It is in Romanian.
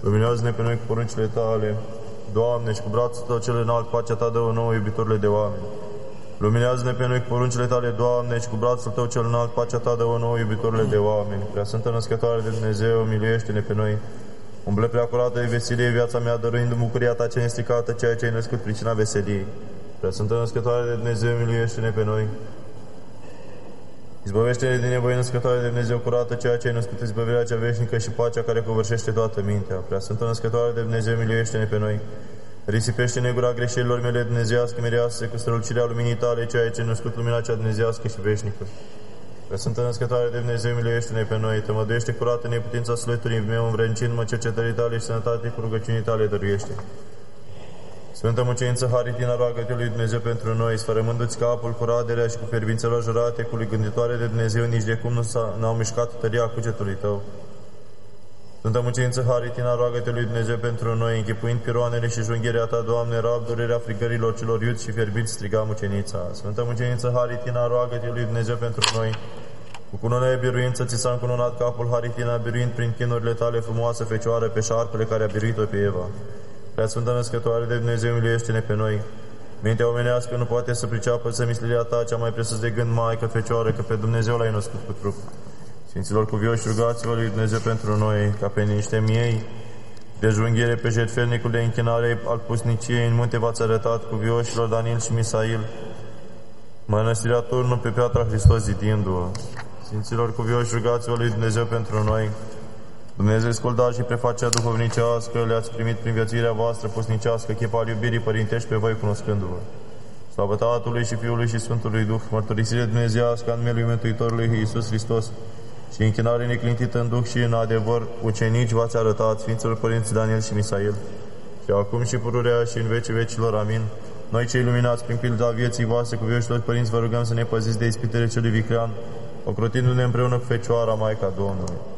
Luminează-ne pe noi cu poruncile Tale, Doamne, și cu brațul Tău cel înalt, pacea Ta dă-o nouă, iubitorile de oameni. Luminează-ne pe noi cu poruncile Tale, Doamne, și cu brațul Tău cel înalt, pacea Ta dă-o nouă, iubitorile de oameni. Preasfântă Născătoare de Dumnezeu, miluiește-ne pe noi. Umble prea curată de veselie viața mea, dăruindu-mi bucuria Ta cea nesticată, ceea ce ai născut pricina veseliei. Preasfântă Născătoare de Dumnezeu, miluiește-ne pe noi. Izbăvește-ne din nevoie, Născătoare de Dumnezeu curată, ceea ce ai născut, izbăvirea cea veșnică și pacea care covârșește toată mintea. Preasfântă Născătoare de Dumnezeu, miluiește-ne pe noi. Risipește-ne gura greșelilor mele dumnezeiască, mireasă cu strălucirea luminii Tale, ceea ce ai născut lumina cea dumnezeiască și veșnică. Preasfântă Născătoare de Dumnezeu, miluiește-ne pe noi. Tămăduiește curată neputința sufletului meu, învrăncind-mă cercetării Tale și sănătate cu rugăciunii Tale dăruiește. Sfântă Muceniță Haritina, roagă-te lui Dumnezeu pentru noi, sfărămându-ți capul cu raderea și cu fierbințelor jurate, cu lui gânditoare de Dumnezeu, nici de cum n-au mișcat tăria cugetului Tău. Sfântă Muceniță Haritina, roagă-te lui Dumnezeu pentru noi, închipuind piroanele și junghiarea Ta, Doamne, rab durerea frigărilor celor iuți și fierbiți, striga Mucenița. Sfântă Muceniță Haritina, roagă-te lui Dumnezeu pentru noi, cu cununa de biruință ți s-a încununat capul, Haritina, biruind prin chinurile Tale frumoasă Fecioară pe șarpele care a biruit-o pe Eva. Preasfântă Născătoare de Dumnezeu, miluiește-ne pe noi. Mintea omenească nu poate să priceapă zămislirea Ta, cea mai presus de gând, Maică Fecioară, că pe Dumnezeu L-ai născut cu trup. Sfinților cuvioși, rugați-vă lui Dumnezeu pentru noi, ca pe niște miei de junghiere pe jertfelnicul de închinare al pusniciei în munte v-ați arătat cuvioșilor Daniel și Misail, mănăstirea Turnul pe piatra Hristos zidindu-o. Sfinților cuvioși, rugați-vă lui Dumnezeu pentru noi. Dumnezeu sculdat și prefacea duhovnicească, le-ați primit prin viețuirea voastră pusnicească, chip al iubirii părintești pe voi cunoscându-vă. Slavă Tatălui și Fiului și Sfântului Duh, mărturisire dumnezeiască a numelui Mântuitorului Iisus Hristos și închinare neclintită în Duh și în adevăr, ucenici v-ați arătat, Sfinților Părinți Daniel și Misail, și acum și pururea și în vecii vecilor. Amin. Noi cei luminați prin pilda vieții voastre, cuvioșilor părinți, vă rugăm să ne păziți de ispitele celui viclean, ocrotindu-ne împreună cu Fecioara, Maica Domnului.